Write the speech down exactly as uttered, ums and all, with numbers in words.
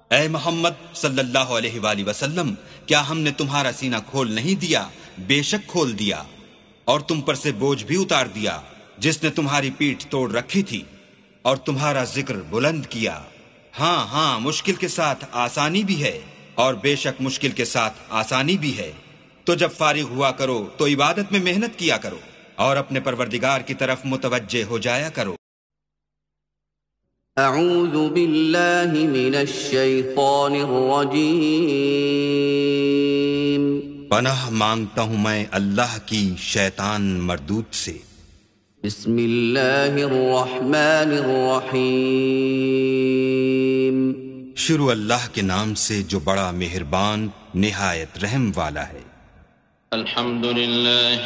ऐ मोहम्मद सल्लल्लाहु अलैहि वसल्लम, क्या हमने तुम्हारा सीना खोल नहीं दिया? बेशक खोल दिया, और तुम पर से बोझ भी उतार दिया जिसने तुम्हारी पीठ तोड़ रखी थी, और तुम्हारा जिक्र बुलंद किया। हाँ हाँ, मुश्किल के साथ आसानी भी है, और बेशक मुश्किल के साथ आसानी भी है। तो जब फारिग हुआ करो तो इबादत में मेहनत किया करो, और अपने परवरदिगार की तरफ मुतवज्जे हो जाया करो। अऊज़ु बिल्लाहि मिनश शैतानिर रजीम। पनाह मांगता हूं मैं अल्लाह की शैतान मरदूत से। बिस्मिल्लाहिर रहमानिर रहीम। शुरू अल्लाह के नाम से जो बड़ा मेहरबान निहायत रहम वाला है। अल्हम्दुलिल्लाह